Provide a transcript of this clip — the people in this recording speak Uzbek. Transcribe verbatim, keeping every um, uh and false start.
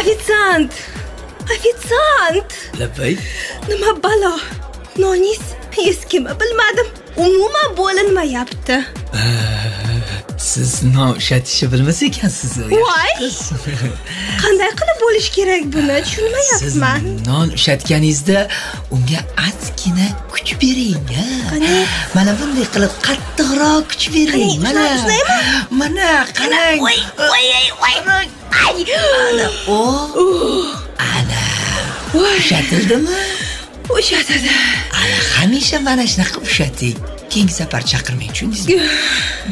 Ofitsiant! Ofitsiant! Labbay. Nima balo? Noningiz eskimi bilmadim. Umuman bo'linmayapti. Siz non ushatishni bilmas ekansiz. Voy! Qanday qilib bo'lish kerak buni tushunmayapman. Siz non ushatganingizda unga ozgina kuch bering. Qani? Mana bunday qilib qattiqroq kuch bering. Mana. Mana qarang. Voy, voy, voy. Ana o. Ana. Ushatildimi? Ushatildi. Ana hamisha mana shunaqa ushating. Keyingi safar chaqirmang, tushundingizmi?